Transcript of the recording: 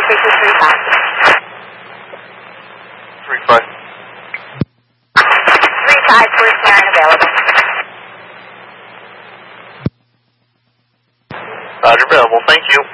35. 35, first Karen available. Roger, available. Thank you.